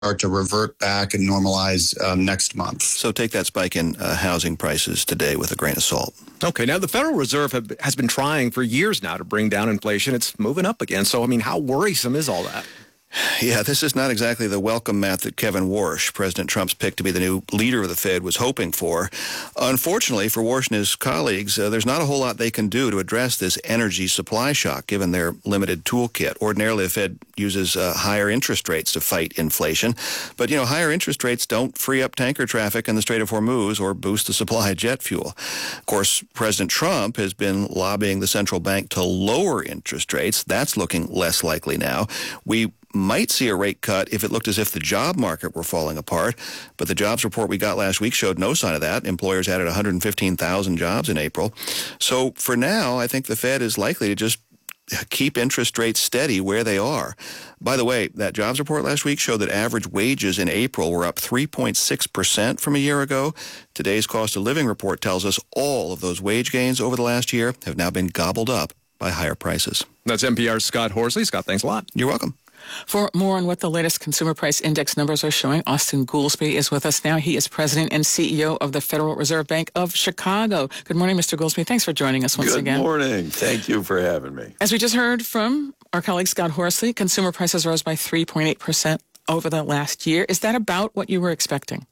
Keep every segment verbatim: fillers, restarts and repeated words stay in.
start to revert back and normalize um, next month. So take that spike in uh, housing prices today with a grain of salt. Okay, now the Federal Reserve have, has been trying for years now to bring down inflation. It's moving up again. So, I mean, how worrisome is all that? Yeah, this is not exactly the welcome mat that Kevin Warsh, President Trump's pick to be the new leader of the Fed, was hoping for. Unfortunately for Warsh and his colleagues, uh, there's not a whole lot they can do to address this energy supply shock, given their limited toolkit. Ordinarily, the Fed uses uh, higher interest rates to fight inflation. But, you know, higher interest rates don't free up tanker traffic in the Strait of Hormuz or boost the supply of jet fuel. Of course, President Trump has been lobbying the central bank to lower interest rates. That's looking less likely now. We might see a rate cut if it looked as if the job market were falling apart, but the jobs report we got last week showed no sign of that. Employers added one hundred fifteen thousand jobs in April. So for now, I think the Fed is likely to just keep interest rates steady where they are. By the way, that jobs report last week showed that average wages in April were up three point six percent from a year ago. Today's cost of living report tells us all of those wage gains over the last year have now been gobbled up by higher prices. That's N P R's Scott Horsley. Scott, thanks a lot. You're welcome. For more on what the latest consumer price index numbers are showing, Austan Goolsbee is with us now. He is president and C E O of the Federal Reserve Bank of Chicago. Good morning, Mister Goolsbee. Thanks for joining us once Good again. Good morning. Thank you for having me. As we just heard from our colleague Scott Horsley, consumer prices rose by three point eight percent over the last year. Is that about what you were expecting?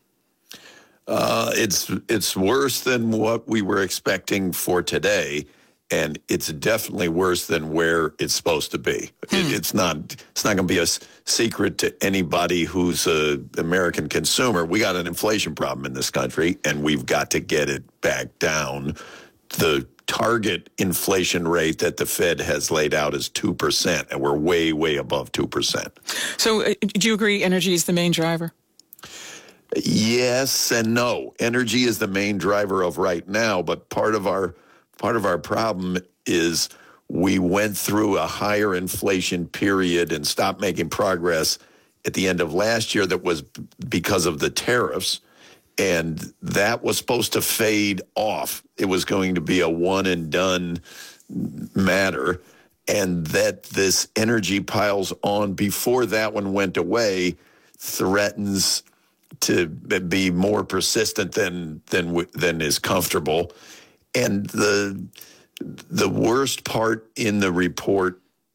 Uh, it's it's worse than what we were expecting for today. And it's definitely worse than where it's supposed to be. Hmm. It, it's not. It's not going to be a secret to anybody who's an American consumer. We got an inflation problem in this country, and we've got to get it back down. The target inflation rate that the Fed has laid out is two percent, and we're way, way above two percent. So, uh, do you agree energy is the main driver? Yes and no. Energy is the main driver of right now, but part of our Part of our problem is we went through a higher inflation period and stopped making progress at the end of last year that was because of the tariffs, and that was supposed to fade off. It was going to be a one and done matter, and that this energy piles on before that one went away threatens to be more persistent than than than is comfortable. And the the worst part in the report,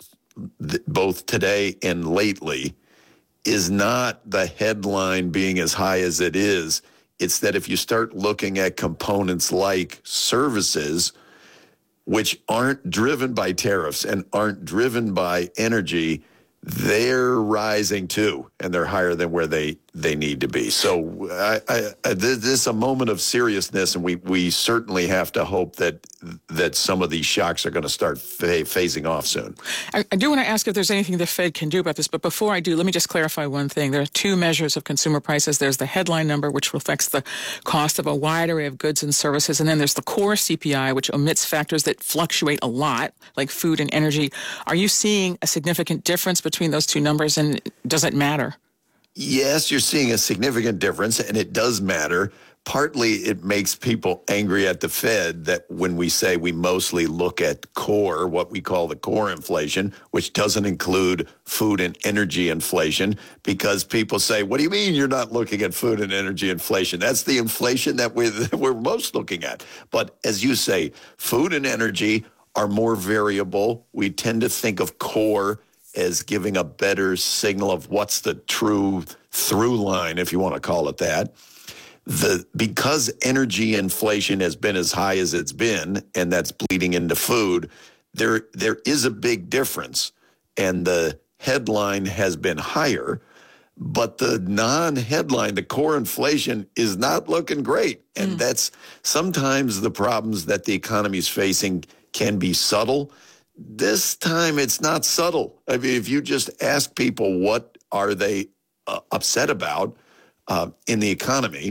both today and lately, is not the headline being as high as it is. It's that if you start looking at components like services, which aren't driven by tariffs and aren't driven by energy, they're rising too, and they're higher than where they, they need to be. So I, I, I, this is a moment of seriousness, and we, we certainly have to hope that that some of these shocks are going to start fa- phasing off soon. I, I do want to ask if there's anything the Fed can do about this, but before I do, let me just clarify one thing. There are two measures of consumer prices. There's the headline number, which reflects the cost of a wide array of goods and services, and then there's the core C P I, which omits factors that fluctuate a lot, like food and energy. Are you seeing a significant difference between those two numbers, and does it matter? Yes, you're seeing a significant difference, and it does matter. Partly it makes people angry at the Fed that when we say we mostly look at core, what we call the core inflation, which doesn't include food and energy inflation, because people say, what do you mean you're not looking at food and energy inflation? That's the inflation that we're, that we're most looking at. But as you say, food and energy are more variable. We tend to think of core as giving a better signal of what's the true through line, if you want to call it that. The because energy inflation has been as high as it's been, and that's bleeding into food, there there is a big difference, and the headline has been higher, but the non-headline, the core inflation, is not looking great. And mm. that's sometimes the problems that the economy is facing can be subtle. This time it's not subtle. I mean, if you just ask people what are they uh, upset about uh, in the economy,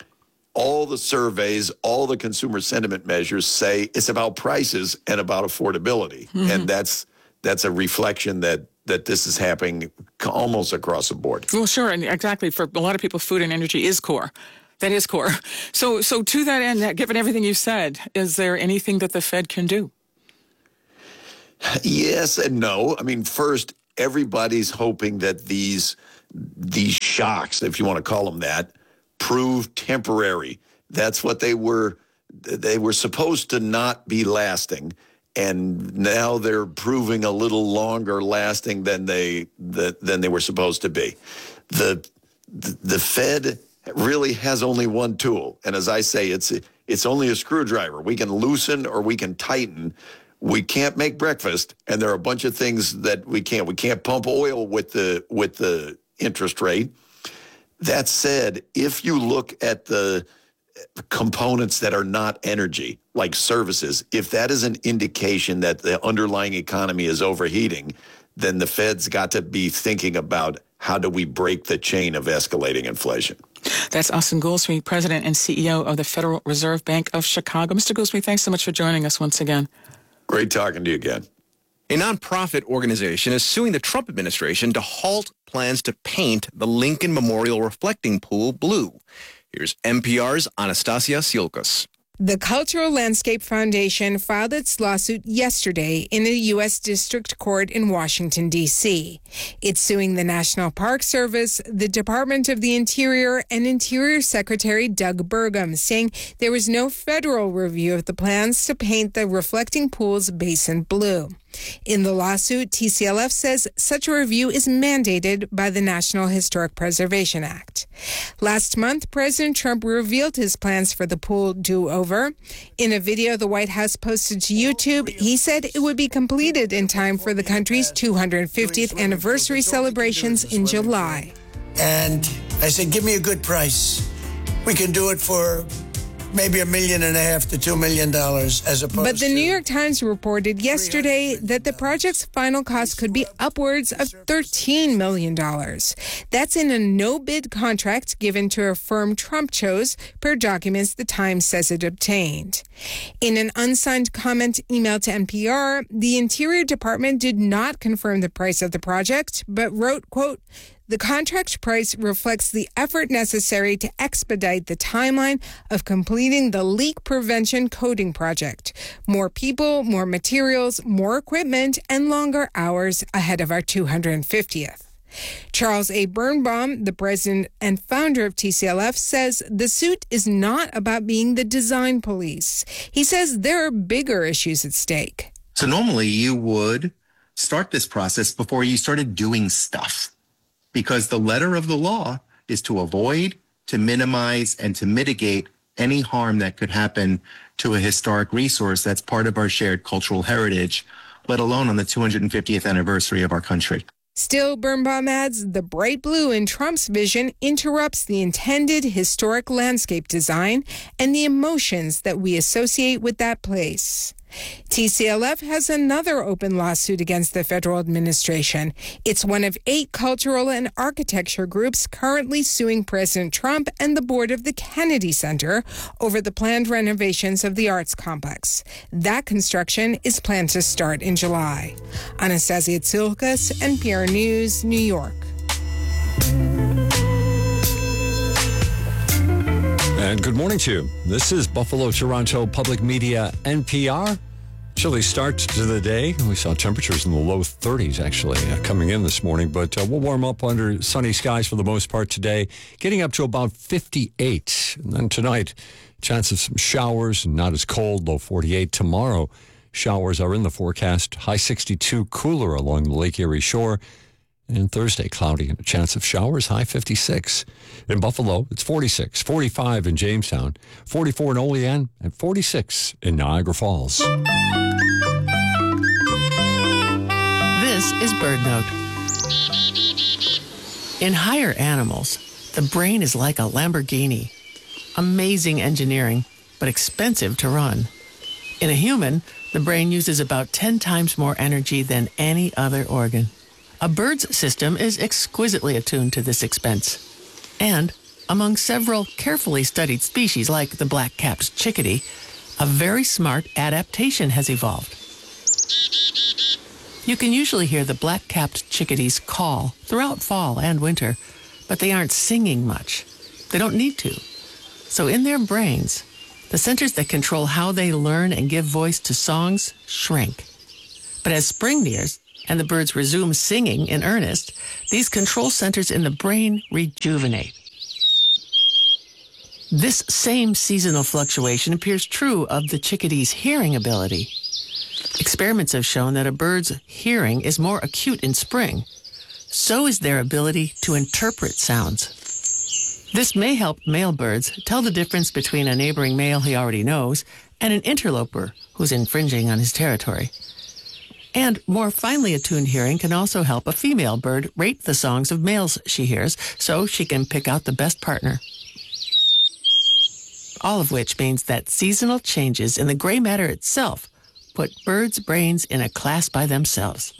all the surveys, all the consumer sentiment measures say it's about prices and about affordability. Mm-hmm. And that's that's a reflection that that this is happening almost across the board. Well, sure. And exactly. For a lot of people, food and energy is core. That is core. So, so to that end, given everything you said, is there anything that the Fed can do? Yes and no. I mean, first, everybody's hoping that these these shocks, if you want to call them that, prove temporary. That's what they were. They were supposed to not be lasting, and now they're proving a little longer lasting than they the, than they were supposed to be. The, the the Fed really has only one tool, and as I say, it's it's only a screwdriver. We can loosen or we can tighten. We can't make breakfast, and there are a bunch of things that we can't. We can't pump oil with the with the interest rate. That said, if you look at the components that are not energy, like services, if that is an indication that the underlying economy is overheating, then the Fed's got to be thinking about how do we break the chain of escalating inflation. That's Austan Goolsbee, President and C E O of the Federal Reserve Bank of Chicago. Mister Goolsbee, thanks so much for joining us once again. Great talking to you again. A nonprofit organization is suing the Trump administration to halt plans to paint the Lincoln Memorial Reflecting Pool blue. Here's N P R's Anastasia Siolkas. The Cultural Landscape Foundation filed its lawsuit yesterday in a U S District Court in Washington, D C It's suing the National Park Service, the Department of the Interior, and Interior Secretary Doug Burgum, saying there was no federal review of the plans to paint the reflecting pool's basin blue. In the lawsuit, T C L F says such a review is mandated by the National Historic Preservation Act. Last month, President Trump revealed his plans for the pool do-over. In a video the White House posted to YouTube, he said it would be completed in time for the country's two hundred fiftieth anniversary celebrations in July. And I said, give me a good price. We can do it for maybe a million and a half to two million dollars as opposed to... But the New York Times reported yesterday that the project's final cost could be upwards of thirteen million dollars. That's in a no-bid contract given to a firm Trump chose, per documents the Times says it obtained. In an unsigned comment emailed to N P R, the Interior Department did not confirm the price of the project, but wrote, quote, "The contract price reflects the effort necessary to expedite the timeline of completing the leak prevention coating project. More people, more materials, more equipment, and longer hours ahead of our two hundred fiftieth. Charles A. Birnbaum, the president and founder of T C L F, says the suit is not about being the design police. He says there are bigger issues at stake. So normally you would start this process before you started doing stuff, because the letter of the law is to avoid, to minimize, and to mitigate any harm that could happen to a historic resource that's part of our shared cultural heritage, let alone on the two hundred fiftieth anniversary of our country. Still, Birnbaum adds, the bright blue in Trump's vision interrupts the intended historic landscape design and the emotions that we associate with that place. T C L F has another open lawsuit against the federal administration. It's one of eight cultural and architecture groups currently suing President Trump and the board of the Kennedy Center over the planned renovations of the arts complex. That construction is planned to start in July. Anastasia Tsilkas, N P R News, New York. And good morning to you. This is Buffalo Toronto Public Media N P R. Chilly start to the day. We saw temperatures in the low thirties actually uh, coming in this morning, but uh, we'll warm up under sunny skies for the most part today, getting up to about fifty-eight. And then tonight, chance of some showers, not as cold, low forty-eight. Tomorrow, showers are in the forecast, high sixty-two, cooler along the Lake Erie shore. And Thursday, cloudy and a chance of showers, high fifty-six. In Buffalo, it's forty-six, forty-five in Jamestown, forty-four in Olean, and forty-six in Niagara Falls. This is BirdNote. In higher animals, the brain is like a Lamborghini. Amazing engineering, but expensive to run. In a human, the brain uses about ten times more energy than any other organ. A bird's system is exquisitely attuned to this expense. And among several carefully studied species like the black-capped chickadee, a very smart adaptation has evolved. You can usually hear the black-capped chickadees call throughout fall and winter, but they aren't singing much. They don't need to. So in their brains, the centers that control how they learn and give voice to songs shrink. But as spring nears, and the birds resume singing in earnest, these control centers in the brain rejuvenate. This same seasonal fluctuation appears true of the chickadee's hearing ability. Experiments have shown that a bird's hearing is more acute in spring. So is their ability to interpret sounds. This may help male birds tell the difference between a neighboring male he already knows and an interloper who's infringing on his territory. And more finely attuned hearing can also help a female bird rate the songs of males she hears so she can pick out the best partner. All of which means that seasonal changes in the gray matter itself put birds' brains in a class by themselves.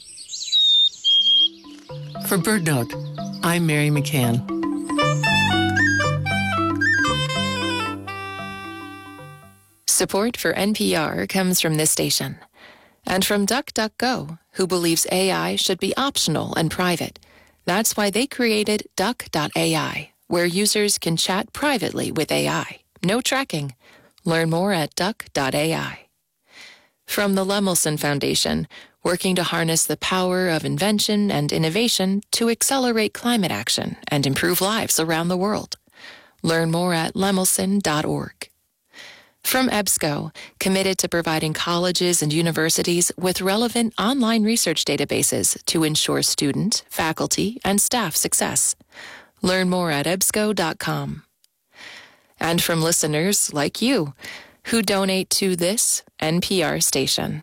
For BirdNote, I'm Mary McCann. Support for N P R comes from this station and from DuckDuckGo, who believes A I should be optional and private. That's why they created Duck dot A I, where users can chat privately with A I. No tracking. Learn more at Duck dot A I. From the Lemelson Foundation, working to harness the power of invention and innovation to accelerate climate action and improve lives around the world. Learn more at lemelson dot org. From EBSCO, committed to providing colleges and universities with relevant online research databases to ensure student, faculty, and staff success. Learn more at ebsco dot com. And from listeners like you, who donate to this N P R station.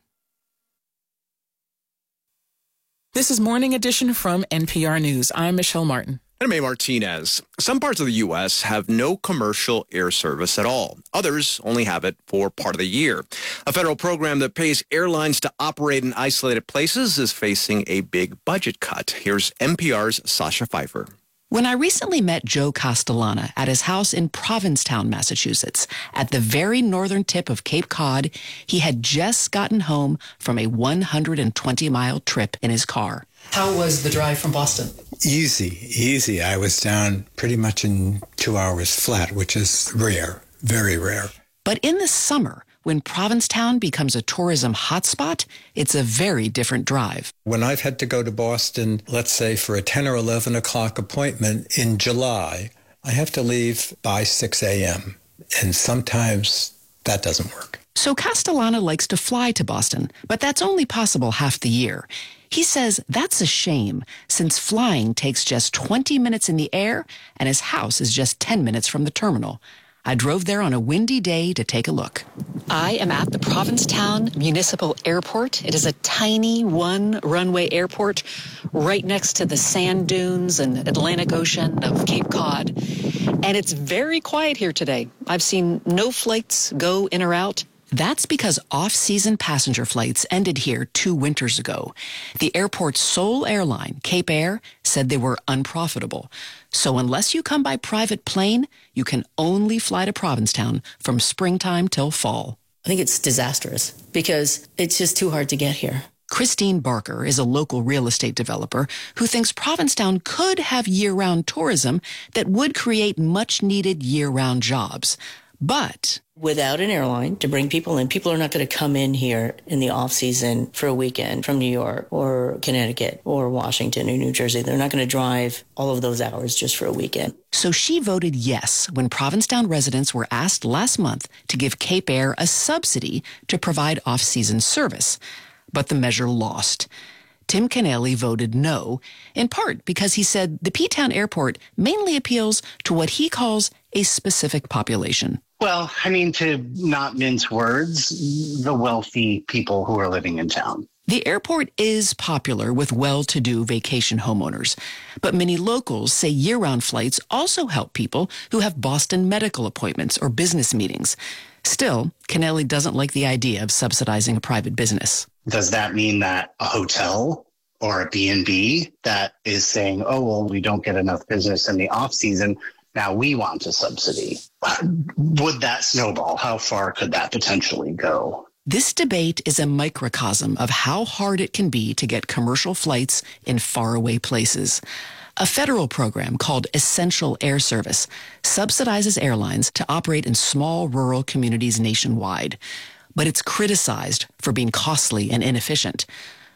This is Morning Edition from N P R News. I'm Michelle Martin. I'm May Martinez. Some parts of the U S have no commercial air service at all. Others only have it for part of the year. A federal program that pays airlines to operate in isolated places is facing a big budget cut. Here's N P R's Sasha Pfeiffer. When I recently met Joe Castellana at his house in Provincetown, Massachusetts, at the very northern tip of Cape Cod, he had just gotten home from a one hundred twenty mile trip in his car. How was the drive from Boston? Easy, easy. I was down pretty much in two hours flat, which is rare, very rare. But in the summer, when Provincetown becomes a tourism hotspot, it's a very different drive. When I've had to go to Boston, let's say for a ten or eleven o'clock appointment in July, I have to leave by six a.m. And sometimes that doesn't work. So Castellana likes to fly to Boston, but that's only possible half the year. He says that's a shame, since flying takes just twenty minutes in the air and his house is just ten minutes from the terminal. I drove there on a windy day to take a look. I am at the Provincetown Municipal Airport. It is a tiny one-runway airport right next to the sand dunes and Atlantic Ocean of Cape Cod. And it's very quiet here today. I've seen no flights go in or out. That's because off-season passenger flights ended here two winters ago. The airport's sole airline, Cape Air, said they were unprofitable. So unless you come by private plane, you can only fly to Provincetown from springtime till fall. I think it's disastrous because it's just too hard to get here. Christine Barker is a local real estate developer who thinks Provincetown could have year-round tourism that would create much-needed year-round jobs. But without an airline to bring people in, people are not going to come in here in the off season for a weekend from New York or Connecticut or Washington or New Jersey. They're not going to drive all of those hours just for a weekend. So she voted yes when Provincetown residents were asked last month to give Cape Air a subsidy to provide off-season service. But the measure lost. Tim Kennelly voted no, in part because he said the P-Town Airport mainly appeals to what he calls a specific population. Well, I mean, to not mince words, the wealthy people who are living in town. The airport is popular with well-to-do vacation homeowners, but many locals say year-round flights also help people who have Boston medical appointments or business meetings. Still, Kennelly doesn't like the idea of subsidizing a private business. Does that mean that a hotel or a B and B that is saying, oh, well, we don't get enough business in the off season, now we want a subsidy? Would that snowball? How far could that potentially go? This debate is a microcosm of how hard it can be to get commercial flights in faraway places. A federal program called Essential Air Service subsidizes airlines to operate in small rural communities nationwide, but it's criticized for being costly and inefficient.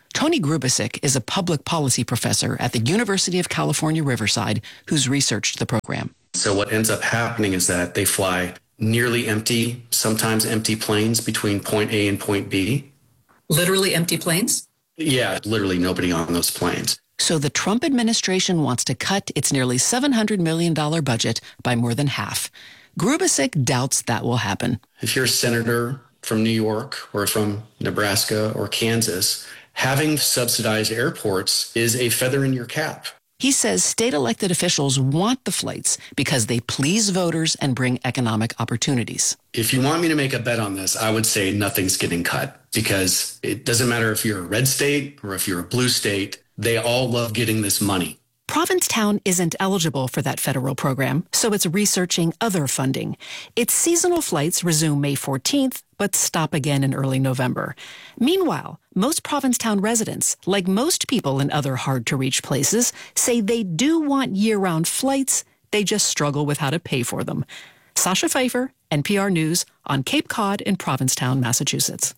Tony Grubasic is a public policy professor at the University of California, Riverside, who's researched the program. So what ends up happening is that they fly nearly empty, sometimes empty planes between point A and point B. Literally empty planes? Yeah, literally nobody on those planes. So the Trump administration wants to cut its nearly seven hundred million dollars budget by more than half. Grubasic doubts that will happen. If you're a senator from New York or from Nebraska or Kansas, having subsidized airports is a feather in your cap. He says state elected officials want the flights because they please voters and bring economic opportunities. If you want me to make a bet on this, I would say nothing's getting cut, because it doesn't matter if you're a red state or if you're a blue state, they all love getting this money. Provincetown isn't eligible for that federal program, so it's researching other funding. Its seasonal flights resume May fourteenth, but stop again in early November. Meanwhile, most Provincetown residents, like most people in other hard-to-reach places, say they do want year-round flights, they just struggle with how to pay for them. Sasha Pfeiffer, N P R News, on Cape Cod in Provincetown, Massachusetts.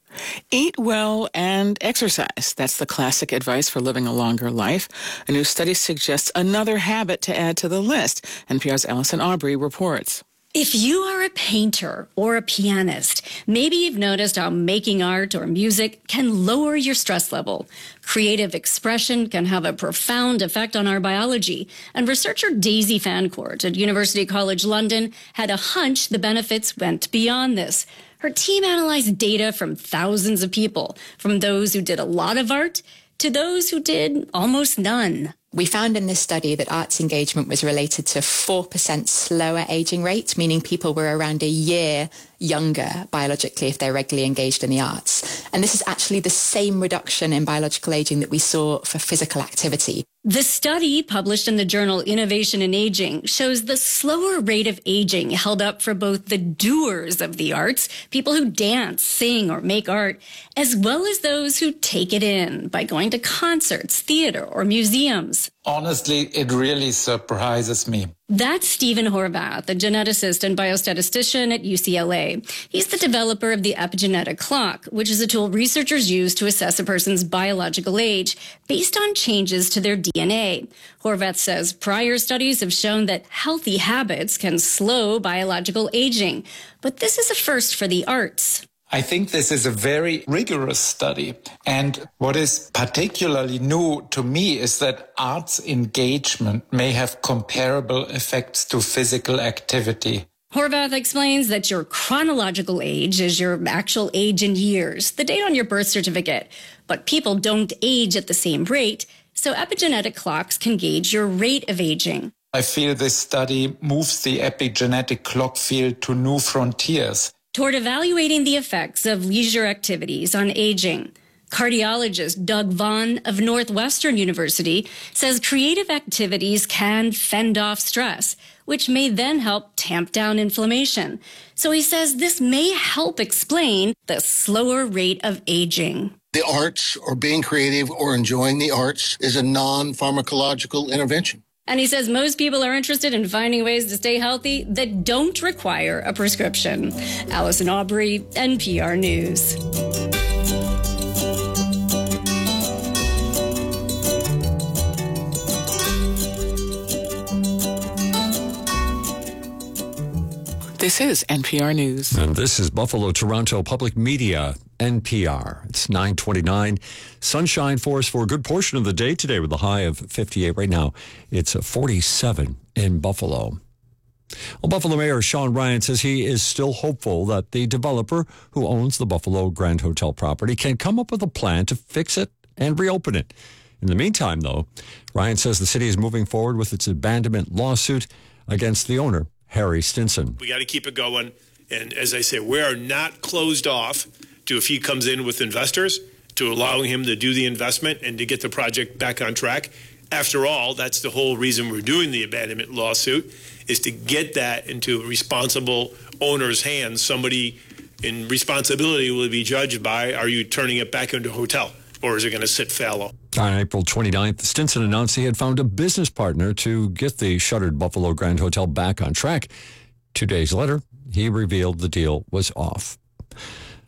Eat well and exercise. That's the classic advice for living a longer life. A new study suggests another habit to add to the list. N P R's Allison Aubrey reports. If you are a painter or a pianist, maybe you've noticed how making art or music can lower your stress level. Creative expression can have a profound effect on our biology. And researcher Daisy Fancourt at University College London had a hunch the benefits went beyond this. Her team analyzed data from thousands of people, from those who did a lot of art to those who did almost none. We found in this study that arts engagement was related to four percent slower aging rate, meaning people were around a year younger biologically if they're regularly engaged in the arts. And this is actually the same reduction in biological aging that we saw for physical activity. The study, published in the journal Innovation in Aging, shows the slower rate of aging held up for both the doers of the arts, people who dance, sing, or make art, as well as those who take it in by going to concerts, theater, or museums. Honestly, it really surprises me. That's Stephen Horvath, a geneticist and biostatistician at U C L A. He's the developer of the epigenetic clock, which is a tool researchers use to assess a person's biological age based on changes to their D N A. Horvath says prior studies have shown that healthy habits can slow biological aging, but this is a first for the arts. I think this is a very rigorous study. And what is particularly new to me is that arts engagement may have comparable effects to physical activity. Horvath explains that your chronological age is your actual age in years, the date on your birth certificate. But people don't age at the same rate, so epigenetic clocks can gauge your rate of aging. I feel this study moves the epigenetic clock field to new frontiers toward evaluating the effects of leisure activities on aging. Cardiologist Doug Vaughn of Northwestern University says creative activities can fend off stress, which may then help tamp down inflammation. So he says this may help explain the slower rate of aging. The arts, or being creative or enjoying the arts, is a non-pharmacological intervention. And he says most people are interested in finding ways to stay healthy that don't require a prescription. Allison Aubrey, N P R News. This is N P R News. And this is Buffalo Toronto Public Media, N P R. It's nine twenty-nine. Sunshine for us for a good portion of the day today with a high of fifty-eight. Right now, it's forty-seven in Buffalo. Well, Buffalo Mayor Sean Ryan says he is still hopeful that the developer who owns the Buffalo Grand Hotel property can come up with a plan to fix it and reopen it. In the meantime, though, Ryan says the city is moving forward with its abandonment lawsuit against the owner, Harry Stinson. We got to keep it going. And as I say, we are not closed off to if he comes in with investors, to allowing him to do the investment and to get the project back on track. After all, that's the whole reason we're doing the abandonment lawsuit, is to get that into a responsible owner's hands. Somebody in responsibility will be judged by, are you turning it back into a hotel, or is it going to sit fallow? On April twenty-ninth, Stinson announced he had found a business partner to get the shuttered Buffalo Grand Hotel back on track. Two days later, he revealed the deal was off.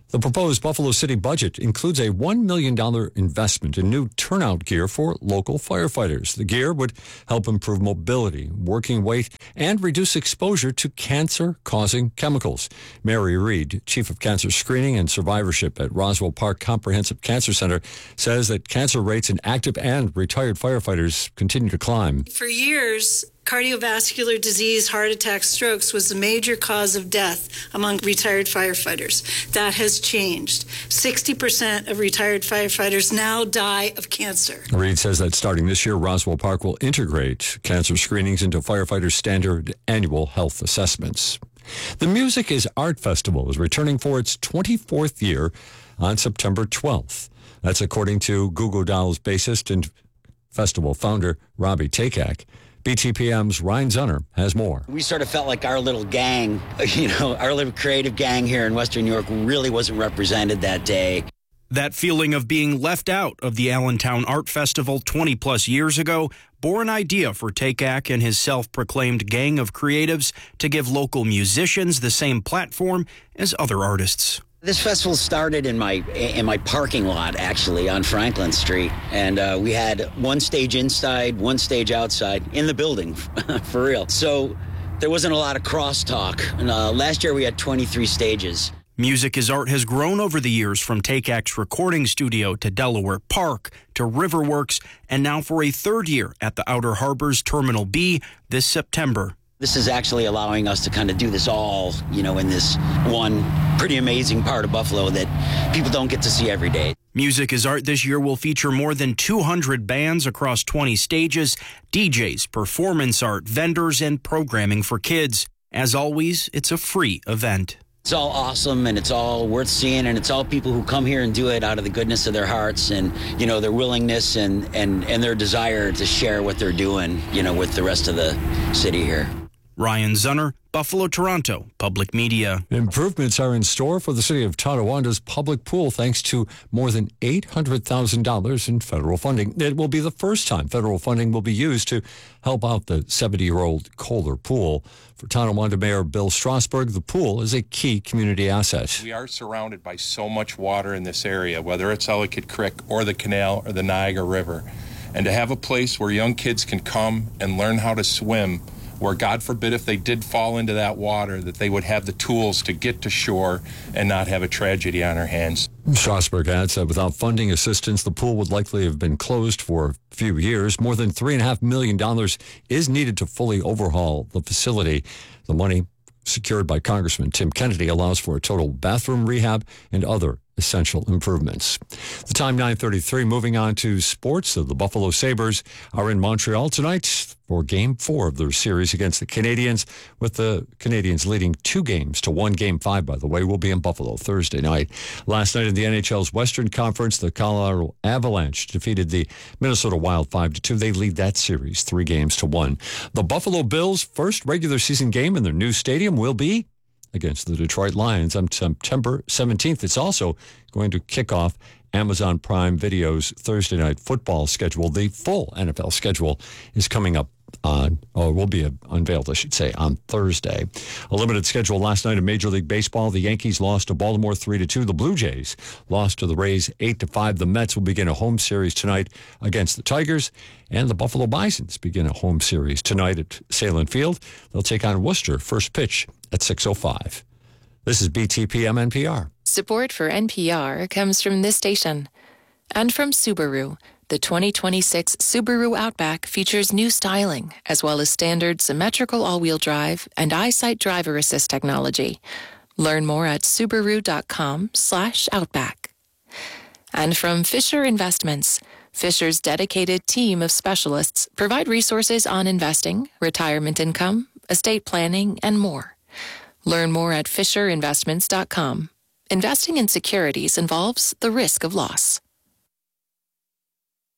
The proposed Buffalo City budget includes a one million dollars investment in new turnout gear for local firefighters. The gear would help improve mobility, working weight, and reduce exposure to cancer-causing chemicals. Mary Reed, Chief of Cancer Screening and Survivorship at Roswell Park Comprehensive Cancer Center, says that cancer rates in active and retired firefighters continue to climb. For years, cardiovascular disease, heart attacks, strokes was the major cause of death among retired firefighters. That has changed. sixty percent of retired firefighters now die of cancer. Reed says that starting this year, Roswell Park will integrate cancer screenings into firefighters' standard annual health assessments. The Music is Art Festival is returning for its twenty-fourth year on September twelfth. That's according to Goo Goo Dolls bassist and festival founder Robbie Takak. B T P M's Ryan Zunner has more. We sort of felt like our little gang, you know, our little creative gang here in Western New York really wasn't represented that day. That feeling of being left out of the Allentown Art Festival twenty plus years ago bore an idea for Takak and his self-proclaimed gang of creatives to give local musicians the same platform as other artists. This festival started in my in my parking lot, actually, on Franklin Street. And uh, we had one stage inside, one stage outside, in the building, for real. So there wasn't a lot of crosstalk. And, uh, last year we had twenty-three stages. Music is Art has grown over the years, from Takak's recording studio to Delaware Park to Riverworks, and now for a third year at the Outer Harbors Terminal B this September. This is actually allowing us to kind of do this all, you know, in this one pretty amazing part of Buffalo that people don't get to see every day. Music is Art this year will feature more than two hundred bands across twenty stages, D Js, performance art, vendors, and programming for kids. As always, it's a free event. It's all awesome, and it's all worth seeing, and it's all people who come here and do it out of the goodness of their hearts and, you know, their willingness and, and, and their desire to share what they're doing, you know, with the rest of the city here. Ryan Zunner, Buffalo, Toronto, Public Media. Improvements are in store for the city of Tonawonda's public pool thanks to more than eight hundred thousand dollars in federal funding. It will be the first time federal funding will be used to help out the seventy-year-old Kohler pool. For Tonawanda Mayor Bill Strasburg, the pool is a key community asset. We are surrounded by so much water in this area, whether it's Ellicott Creek or the canal or the Niagara River. And to have a place where young kids can come and learn how to swim, where, God forbid, if they did fall into that water, that they would have the tools to get to shore and not have a tragedy on their hands. Strasburg adds that without funding assistance, the pool would likely have been closed for a few years. More than three point five million dollars is needed to fully overhaul the facility. The money, secured by Congressman Tim Kennedy, allows for a total bathroom rehab and other essential improvements. The time nine thirty-three. Moving on to sports. The Buffalo Sabres are in Montreal tonight for game four of their series against the Canadiens, with the Canadiens leading two games to one. Game five, by the way, will be in Buffalo Thursday night. Last night in the N H L's Western Conference, the Colorado Avalanche defeated the Minnesota Wild five to two. They lead that series three games to one. The Buffalo Bills' first regular season game in their new stadium will be against the Detroit Lions on September seventeenth. It's also going to kick off Amazon Prime Video's Thursday night football schedule. The full N F L schedule is coming up on, or will be unveiled, I should say, on Thursday. A limited schedule last night in Major League Baseball. The Yankees lost to Baltimore three to two. The Blue Jays lost to the Rays eight to five. The Mets will begin a home series tonight against the Tigers. And the Buffalo Bisons begin a home series tonight at Salem Field. They'll take on Worcester, first pitch at six oh five. This is B T P M N P R. Support for N P R comes from this station and from Subaru. The twenty twenty-six Subaru Outback features new styling, as well as standard symmetrical all-wheel drive and EyeSight driver assist technology. Learn more at Subaru.com slash Outback. And from Fisher Investments. Fisher's dedicated team of specialists provide resources on investing, retirement income, estate planning, and more. Learn more at Fisher Investments dot com. Investing in securities involves the risk of loss.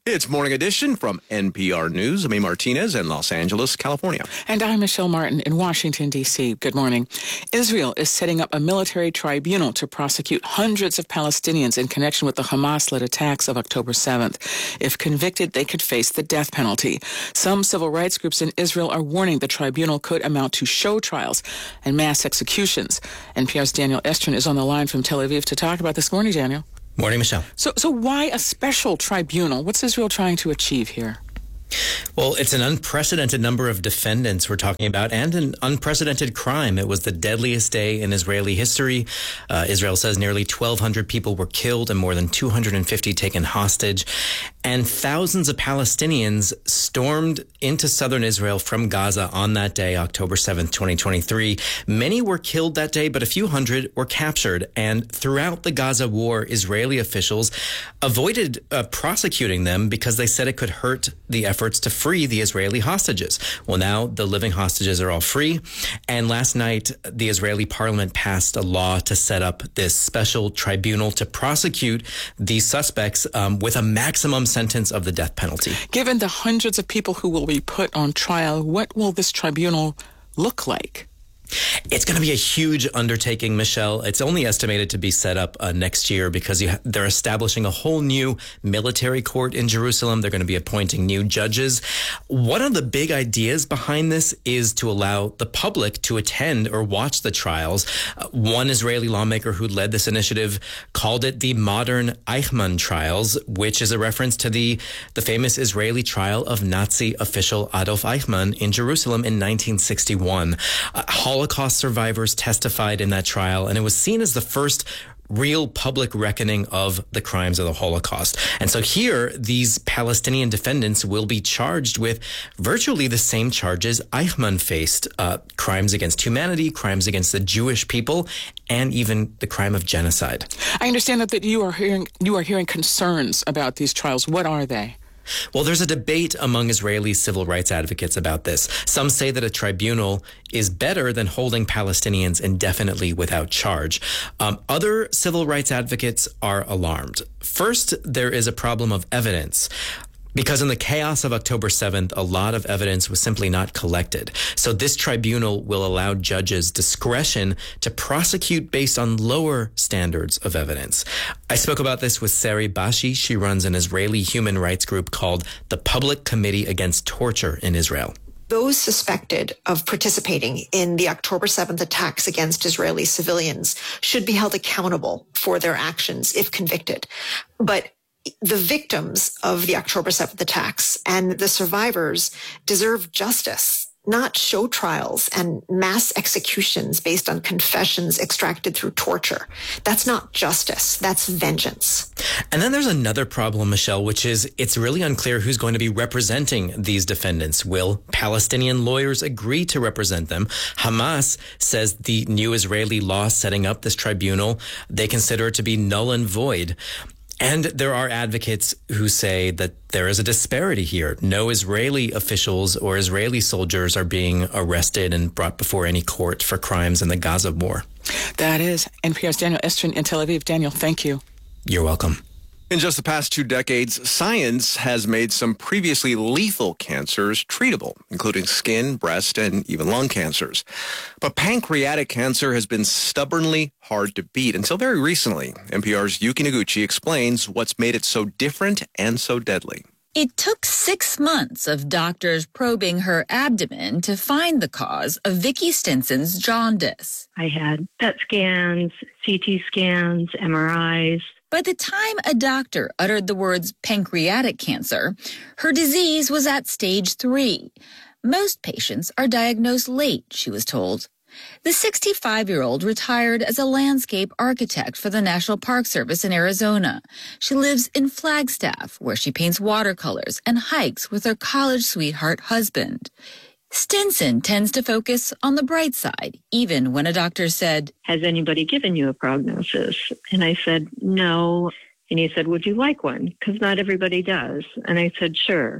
It's Morning Edition from N P R News. I'm Martinez in Los Angeles, California. And I'm Michelle Martin in Washington, D C. Good morning. Israel is setting up a military tribunal to prosecute hundreds of Palestinians in connection with the Hamas-led attacks of October seventh. If convicted, they could face the death penalty. Some civil rights groups in Israel are warning the tribunal could amount to show trials and mass executions. N P R's Daniel Estrin is on the line from Tel Aviv to talk about this. Morning, Daniel. Morning, Michelle. So, so why a special tribunal? What's Israel trying to achieve here? Well, it's an unprecedented number of defendants we're talking about and an unprecedented crime. It was the deadliest day in Israeli history. Uh, Israel says nearly twelve hundred people were killed and more than two hundred fifty taken hostage. And thousands of Palestinians stormed into southern Israel from Gaza on that day, October seventh, twenty twenty-three. Many were killed that day, but a few hundred were captured. And throughout the Gaza war, Israeli officials avoided uh, prosecuting them because they said it could hurt the efforts to free the Israeli hostages. Well, now the living hostages are all free. And last night, the Israeli parliament passed a law to set up this special tribunal to prosecute these suspects um, with a maximum sentence of the death penalty. Given the hundreds of people who will be put on trial, what will this tribunal look like? It's going to be a huge undertaking, Michelle. It's only estimated to be set up uh, next year because you ha- they're establishing a whole new military court in Jerusalem. They're going to be appointing new judges. One of the big ideas behind this is to allow the public to attend or watch the trials. Uh, one Israeli lawmaker who led this initiative called it the modern Eichmann trials, which is a reference to the, the famous Israeli trial of Nazi official Adolf Eichmann in Jerusalem in nineteen sixty-one. Uh, Holocaust survivors testified in that trial, and it was seen as the first real public reckoning of the crimes of the Holocaust. And so here, these Palestinian defendants will be charged with virtually the same charges Eichmann faced, uh, crimes against humanity, crimes against the Jewish people, and even the crime of genocide. I understand that, that you are hearing you are hearing concerns about these trials. What are they? Well, there's a debate among Israeli civil rights advocates about this. Some say that a tribunal is better than holding Palestinians indefinitely without charge. Um, other civil rights advocates are alarmed. First, there is a problem of evidence. Because in the chaos of October seventh, a lot of evidence was simply not collected. So this tribunal will allow judges discretion to prosecute based on lower standards of evidence. I spoke about this with Sari Bashi. She runs an Israeli human rights group called the Public Committee Against Torture in Israel. Those suspected of participating in the October seventh attacks against Israeli civilians should be held accountable for their actions if convicted. But the victims of the October seventh attacks and the survivors deserve justice, not show trials and mass executions based on confessions extracted through torture. That's not justice. That's vengeance. And then there's another problem, Michelle, which is it's really unclear who's going to be representing these defendants. Will Palestinian lawyers agree to represent them? Hamas says the new Israeli law setting up this tribunal, they consider it to be null and void. And there are advocates who say that there is a disparity here. No Israeli officials or Israeli soldiers are being arrested and brought before any court for crimes in the Gaza war. That is N P R's Daniel Estrin in Tel Aviv. Daniel, thank you. You're welcome. In just the past two decades, science has made some previously lethal cancers treatable, including skin, breast, and even lung cancers. But pancreatic cancer has been stubbornly hard to beat until very recently. N P R's Yuki Noguchi explains what's made it so different and so deadly. It took six months of doctors probing her abdomen to find the cause of Vicky Stinson's jaundice. I had P E T scans, C T scans, M R Is. By the time a doctor uttered the words pancreatic cancer, her disease was at stage three. Most patients are diagnosed late, she was told. The sixty-five-year-old retired as a landscape architect for the National Park Service in Arizona. She lives in Flagstaff, where she paints watercolors and hikes with her college sweetheart husband. Stinson tends to focus on the bright side, even when a doctor said, "Has anybody given you a prognosis?" And I said, "No." And he said, "Would you like one? Because not everybody does." And I said, "Sure."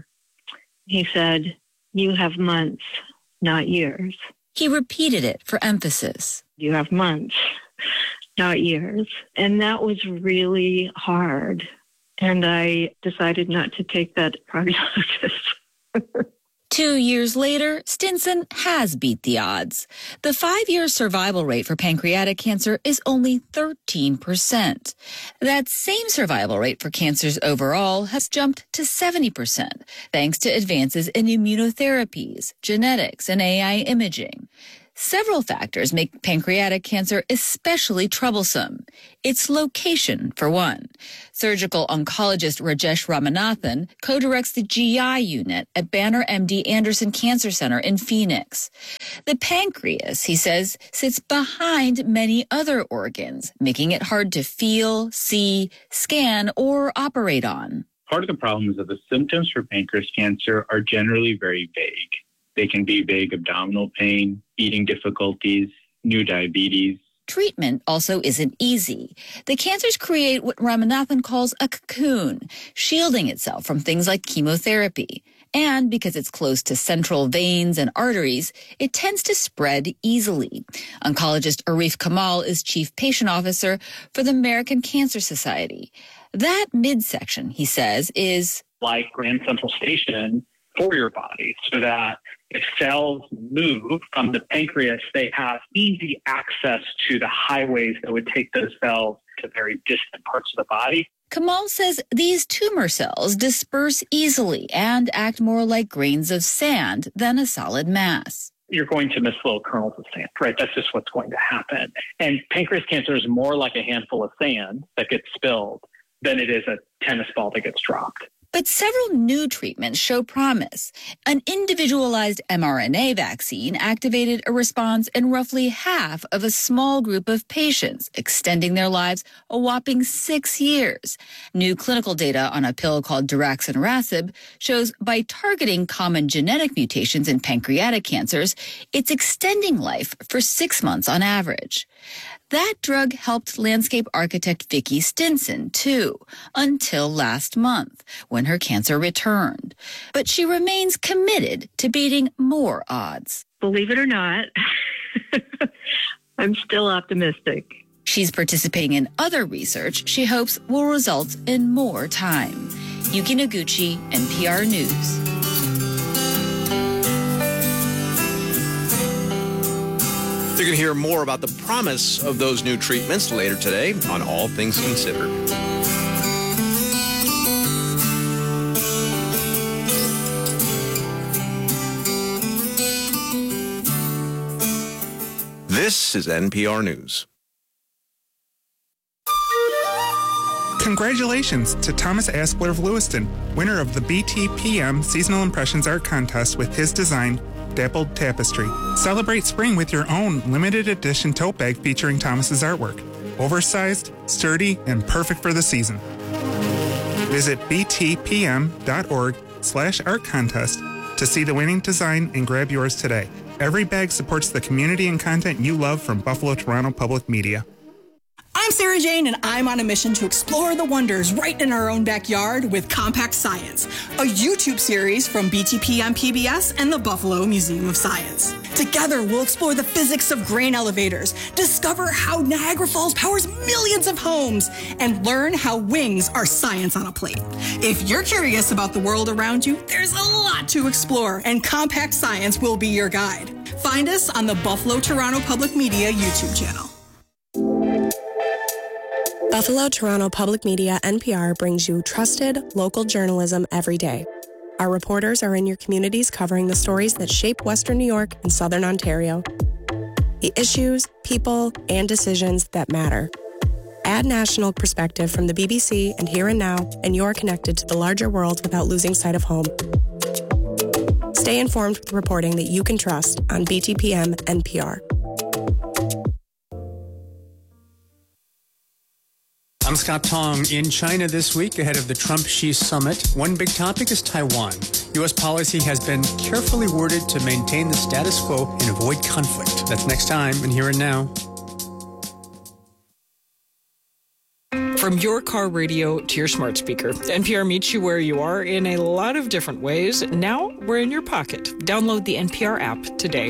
He said, "You have months, not years." He repeated it for emphasis. "You have months, not years." And that was really hard And I decided not to take that prognosis. Two years later, Stinson has beat the odds. The five-year survival rate for pancreatic cancer is only thirteen percent. That same survival rate for cancers overall has jumped to seventy percent, thanks to advances in immunotherapies, genetics, and A I imaging. Several factors make pancreatic cancer especially troublesome. Its location, for one. Surgical oncologist Rajesh Ramanathan co-directs the G I unit at Banner M D Anderson Cancer Center in Phoenix. The pancreas, he says, sits behind many other organs, making it hard to feel, see, scan, or operate on. Part of the problem is that the symptoms for pancreas cancer are generally very vague. They can be vague abdominal pain, eating difficulties, new diabetes. Treatment also isn't easy. The cancers create what Ramanathan calls a cocoon, shielding itself from things like chemotherapy. And because it's close to central veins and arteries, it tends to spread easily. Oncologist Arif Kamal is chief patient officer for the American Cancer Society. That midsection, he says, is like Grand Central Station for your body, so that if cells move from the pancreas, they have easy access to the highways that would take those cells to very distant parts of the body. Kamal says these tumor cells disperse easily and act more like grains of sand than a solid mass. You're going to miss little kernels of sand, right? That's just what's going to happen. And pancreas cancer is more like a handful of sand that gets spilled than it is a tennis ball that gets dropped. But several new treatments show promise. An individualized mRNA vaccine activated a response in roughly half of a small group of patients, extending their lives a whopping six years. New clinical data on a pill called daraxonrasib shows by targeting common genetic mutations in pancreatic cancers, it's extending life for six months on average. That drug helped landscape architect Vicki Stinson, too, until last month, when her cancer returned. But she remains committed to beating more odds. Believe it or not, I'm still optimistic. She's participating in other research she hopes will result in more time. Yuki Noguchi, N P R News. You're going to hear more about the promise of those new treatments later today on All Things Considered. This is N P R News. Congratulations to Thomas Aspler of Lewiston, winner of the B T P M Seasonal Impressions Art Contest with his design, Dappled Tapestry. Celebrate spring with your own limited edition tote bag featuring Thomas's artwork. Oversized, sturdy, and perfect for the season. Visit btpm.org slash art contest to see the winning design and grab yours today. Every bag supports the community and content you love from Buffalo Toronto Public Media. I'm Sarah Jane, and I'm on a mission to explore the wonders right in our own backyard with Compact Science, a YouTube series from B T P M P B S and the Buffalo Museum of Science. Together, we'll explore the physics of grain elevators, discover how Niagara Falls powers millions of homes, and learn how wings are science on a plate. If you're curious about the world around you, there's a lot to explore, and Compact Science will be your guide. Find us on the Buffalo Toronto Public Media YouTube channel. Buffalo Toronto Public Media N P R brings you trusted local journalism every day. Our reporters are in your communities covering the stories that shape Western New York and Southern Ontario. The issues, people, and decisions that matter. Add national perspective from the B B C and Here and Now, and you're connected to the larger world without losing sight of home. Stay informed with reporting that you can trust on B T P M N P R. I'm Scott Tong in China this week ahead of the Trump-Xi summit. One big topic is Taiwan. U S policy has been carefully worded to maintain the status quo and avoid conflict. That's next time in Here and Now. From your car radio to your smart speaker, N P R meets you where you are in a lot of different ways. Now we're in your pocket. Download the N P R app today.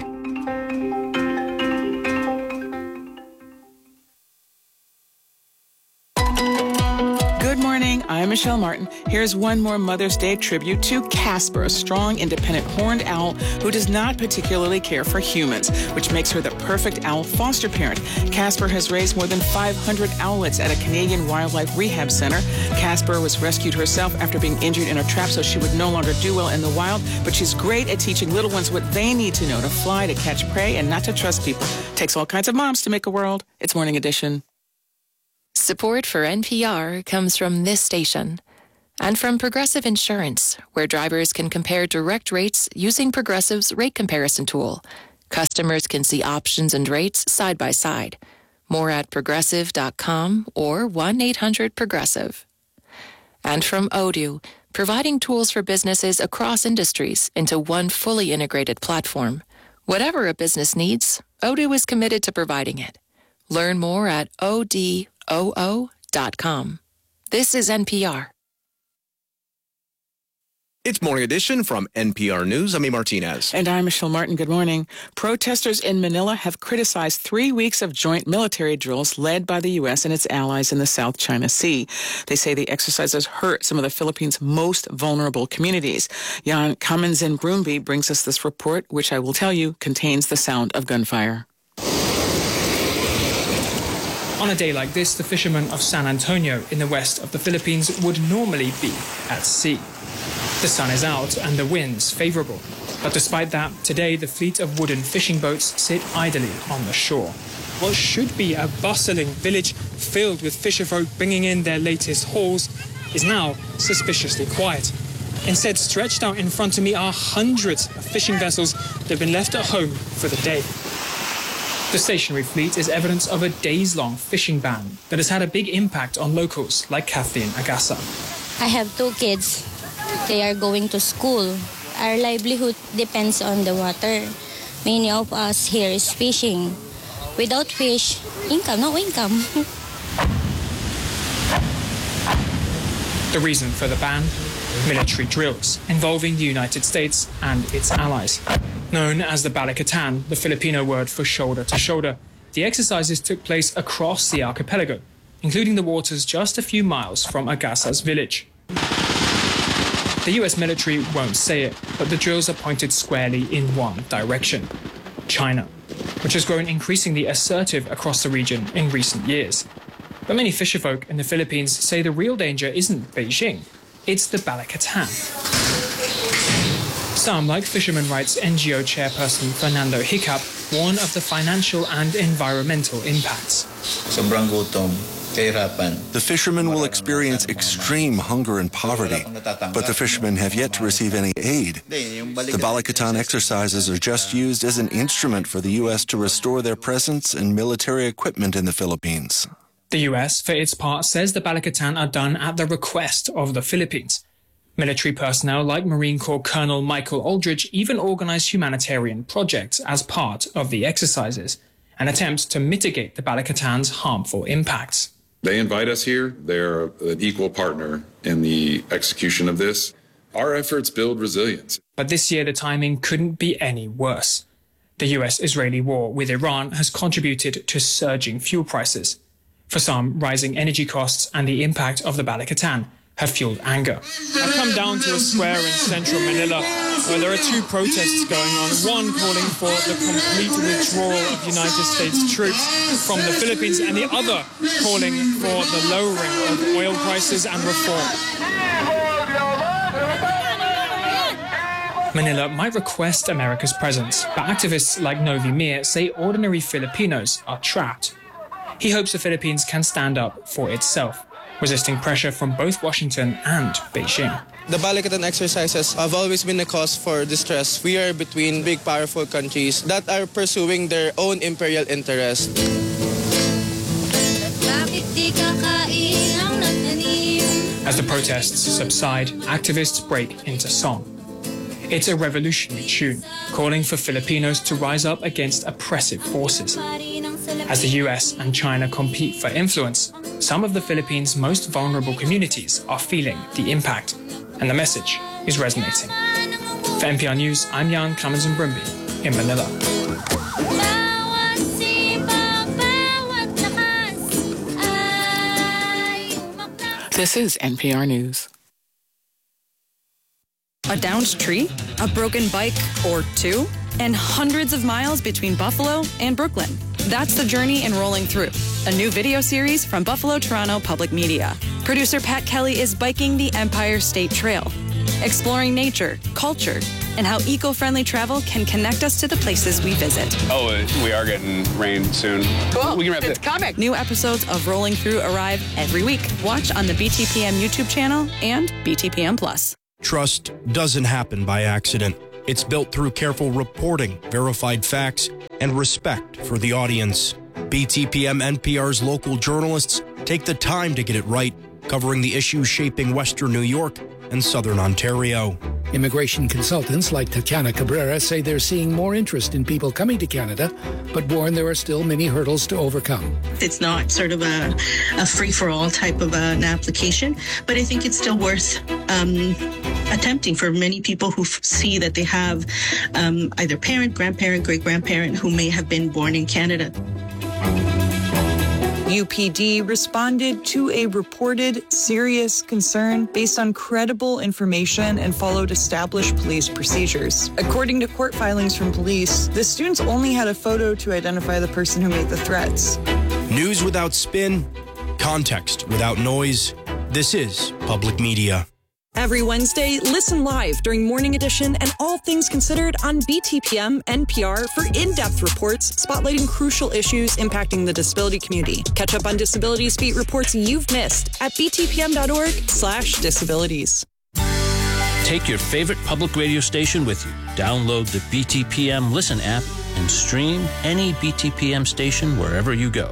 Good morning. I'm I'm Michelle Martin. Here's one more Mother's Day tribute to Casper, a strong, independent horned owl who does not particularly care for humans, which makes her the perfect owl foster parent. Casper has raised more than five hundred owlets at a Canadian wildlife rehab center. Casper was rescued herself after being injured in a trap, so she would no longer do well in the wild, but she's great at teaching little ones what they need to know to fly, to catch prey, and not to trust people. Takes all kinds of moms to make a world. It's Morning Edition. Support for N P R comes from this station and from Progressive Insurance, where drivers can compare direct rates using Progressive's rate comparison tool. Customers can see options and rates side by side. More at progressive dot com or one eight hundred progressive. And from Odoo, providing tools for businesses across industries into one fully integrated platform. Whatever a business needs, Odoo is committed to providing it. Learn more at O D O O dot com. This is N P R. It's Morning Edition from N P R News. I'm E. Martinez. And I'm Michelle Martin. Good morning. Protesters in Manila have criticized three weeks of joint military drills led by the U S and its allies in the South China Sea. They say the exercises hurt some of the Philippines' most vulnerable communities. Jan Kamenzen Brumby brings us this report, which I will tell you contains the sound of gunfire. On a day like this, the fishermen of San Antonio in the west of the Philippines would normally be at sea. The sun is out and the wind's favorable. But despite that, today the fleet of wooden fishing boats sit idly on the shore. What should be a bustling village filled with fisherfolk bringing in their latest hauls is now suspiciously quiet. Instead, stretched out in front of me are hundreds of fishing vessels that have been left at home for the day. The stationary fleet is evidence of a days-long fishing ban that has had a big impact on locals like Kathleen Agasa. I have two kids. They are going to school. Our livelihood depends on the water. Many of us here is fishing. Without fish, income, no income. The reason for the ban? Military drills involving the United States and its allies. Known as the Balikatan, the Filipino word for shoulder to shoulder, the exercises took place across the archipelago, including the waters just a few miles from Agasa's village. The U S military won't say it, but the drills are pointed squarely in one direction: China, which has grown increasingly assertive across the region in recent years. But many fisherfolk in the Philippines say the real danger isn't Beijing, it's the Balikatan. Some, like fishermen rights N G O chairperson Fernando Hiccup, warn of the financial and environmental impacts. Sobrang gutom. The fishermen will experience extreme hunger and poverty, but the fishermen have yet to receive any aid. The Balikatan exercises are just used as an instrument for the U S to restore their presence and military equipment in the Philippines. The U S, for its part, says the Balikatan are done at the request of the Philippines. Military personnel like Marine Corps Colonel Michael Aldridge even organized humanitarian projects as part of the exercises, an attempt to mitigate the Balikatan's harmful impacts. They invite us here. They're an equal partner in the execution of this. Our efforts build resilience. But this year, the timing couldn't be any worse. The U S-Israeli war with Iran has contributed to surging fuel prices. For some, rising energy costs and the impact of the Balikatan have fueled anger. I've come down to a square in central Manila where there are two protests going on, one calling for the complete withdrawal of United States troops from the Philippines and the other calling for the lowering of oil prices and reform. Manila might request America's presence, but activists like Novi Mir say ordinary Filipinos are trapped. He hopes the Philippines can stand up for itself, resisting pressure from both Washington and Beijing. The Balikatan exercises have always been a cause for distress. We are between big, powerful countries that are pursuing their own imperial interest. As the protests subside, activists break into song. It's a revolutionary tune, calling for Filipinos to rise up against oppressive forces. As the U S and China compete for influence, some of the Philippines' most vulnerable communities are feeling the impact, and the message is resonating. For N P R News, I'm Jan Kamenzen Brumby in Manila. This is N P R News. A downed tree, a broken bike or two, and hundreds of miles between Buffalo and Brooklyn. That's the journey in Rolling Through, a new video series from Buffalo Toronto Public Media. Producer Pat Kelly is biking the Empire State Trail, exploring nature, culture, and how eco-friendly travel can connect us to the places we visit. Oh, we are getting rain soon. Cool. We can wrap It's it. coming. New episodes of Rolling Through arrive every week. Watch on the B T P M YouTube channel and B T P M Plus. Trust doesn't happen by accident. It's built through careful reporting, verified facts, and respect for the audience. B T P M N P R's local journalists take the time to get it right, covering the issues shaping Western New York and Southern Ontario. Immigration consultants like Tatiana Cabrera say they're seeing more interest in people coming to Canada, but warn there are still many hurdles to overcome. It's not sort of a, a free-for-all type of an application, but I think it's still worth um, attempting for many people who f- see that they have um, either parent, grandparent, great-grandparent who may have been born in Canada. U P D responded to a reported serious concern based on credible information and followed established police procedures. According to court filings from police, the students only had a photo to identify the person who made the threats. News without spin, context without noise. This is Public Media. Every Wednesday, listen live during Morning Edition and All Things Considered on B T P M N P R for in-depth reports spotlighting crucial issues impacting the disability community. Catch up on Disabilities Beat reports you've missed at btpm.org slash disabilities. Take your favorite public radio station with you. Download the B T P M Listen app and stream any B T P M station wherever you go.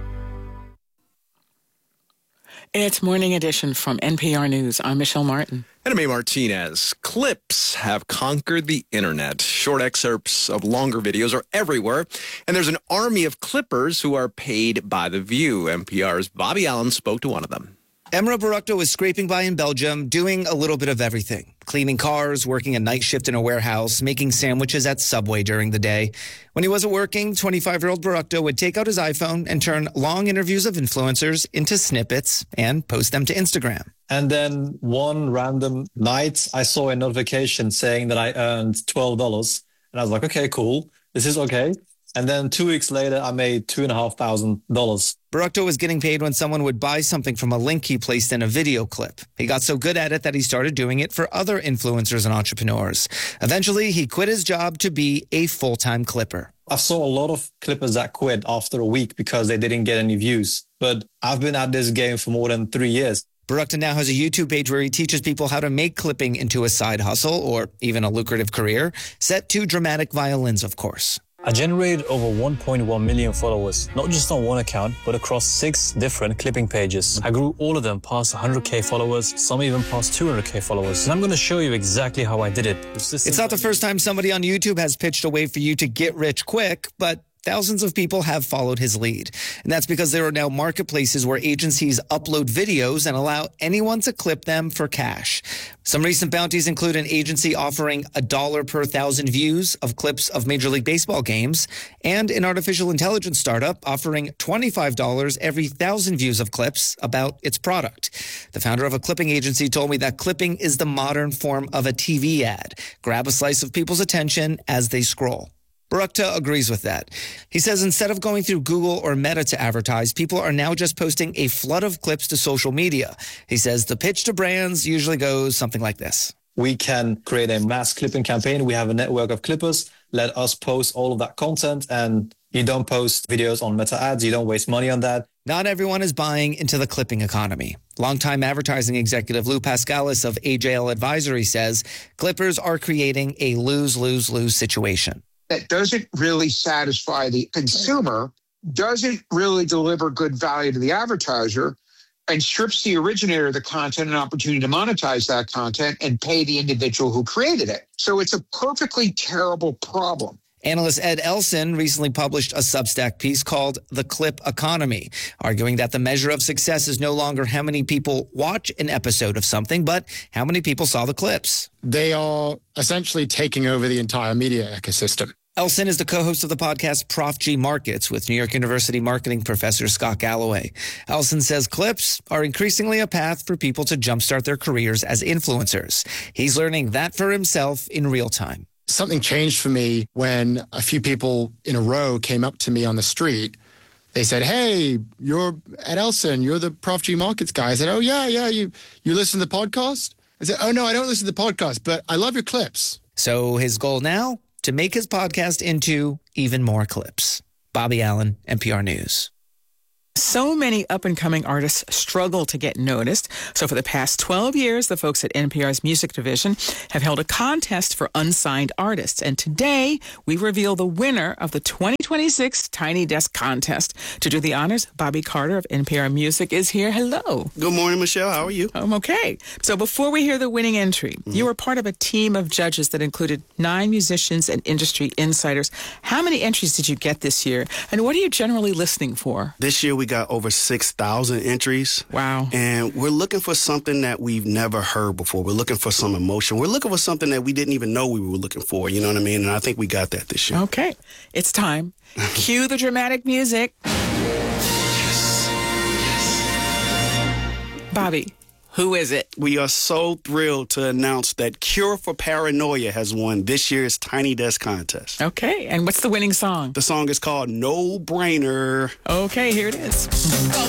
It's Morning Edition from N P R News. I'm Michelle Martin. And I'm A. Martinez. Clips have conquered the internet. Short excerpts of longer videos are everywhere, and there's an army of clippers who are paid by the view. N P R's Bobby Allen spoke to one of them. Emra Barakto was scraping by in Belgium, doing a little bit of everything. Cleaning cars, working a night shift in a warehouse, making sandwiches at Subway during the day. When he wasn't working, twenty-five-year-old Barakto would take out his iPhone and turn long interviews of influencers into snippets and post them to Instagram. And then one random night, I saw a notification saying that I earned twelve dollars. And I was like, okay, cool. This is okay. And then two weeks later, I made two and a half thousand dollars. Barakto was getting paid when someone would buy something from a link he placed in a video clip. He got so good at it that he started doing it for other influencers and entrepreneurs. Eventually, he quit his job to be a full-time clipper. I saw a lot of clippers that quit after a week because they didn't get any views. But I've been at this game for more than three years. Barakto now has a YouTube page where he teaches people how to make clipping into a side hustle or even a lucrative career, set to dramatic violins, of course. I generated over one point one million followers, not just on one account, but across six different clipping pages. I grew all of them past one hundred K followers, some even past two hundred K followers. And I'm going to show you exactly how I did it. It's not the first time somebody on YouTube has pitched a way for you to get rich quick, but thousands of people have followed his lead. And that's because there are now marketplaces where agencies upload videos and allow anyone to clip them for cash. Some recent bounties include an agency offering a dollar per thousand views of clips of Major League Baseball games and an artificial intelligence startup offering twenty-five dollars every thousand views of clips about its product. The founder of a clipping agency told me that clipping is the modern form of a T V ad. Grab a slice of people's attention as they scroll. Barakto agrees with that. He says instead of going through Google or Meta to advertise, people are now just posting a flood of clips to social media. He says the pitch to brands usually goes something like this. We can create a mass clipping campaign. We have a network of clippers. Let us post all of that content, and you don't post videos on Meta ads. You don't waste money on that. Not everyone is buying into the clipping economy. Longtime advertising executive Lou Pascalis of A J L Advisory says clippers are creating a lose-lose-lose situation. That doesn't really satisfy the consumer, doesn't really deliver good value to the advertiser, and strips the originator of the content an opportunity to monetize that content and pay the individual who created it. So it's a perfectly terrible problem. Analyst Ed Elson recently published a Substack piece called The Clip Economy, arguing that the measure of success is no longer how many people watch an episode of something, but how many people saw the clips. They are essentially taking over the entire media ecosystem. Elson is the co-host of the podcast Prof G Markets with New York University marketing professor Scott Galloway. Elson says clips are increasingly a path for people to jumpstart their careers as influencers. He's learning that for himself in real time. Something changed for me when a few people in a row came up to me on the street. They said, "Hey, you're at Elson. You're the Prof G Markets guy." I said, "Oh, yeah, yeah. You, you listen to the podcast?" I said, "Oh, no, I don't listen to the podcast, but I love your clips." So his goal now? To make his podcast into even more clips. Bobby Allen, N P R News. So many up-and-coming artists struggle to get noticed. So for the past twelve years, the folks at N P R's music division have held a contest for unsigned artists. And today, we reveal the winner of the twenty twenty-six Tiny Desk Contest. To do the honors, Bobby Carter of N P R Music is here. Hello. Good morning, Michelle. How are you? I'm okay. So before we hear the winning entry, mm-hmm. you were part of a team of judges that included nine musicians and industry insiders. How many entries did you get this year? And what are you generally listening for? This year, we got over six thousand entries. Wow. And we're looking for something that we've never heard before. We're looking for some emotion. We're looking for something that we didn't even know we were looking for. You know what I mean? And I think we got that this year. Okay. It's time. Cue the dramatic music. Yes. Yes. Bobby, who is it? We are so thrilled to announce that Cure for Paranoia has won this year's Tiny Desk Contest. Okay. And what's the winning song? The song is called No Brainer. Okay, here it is.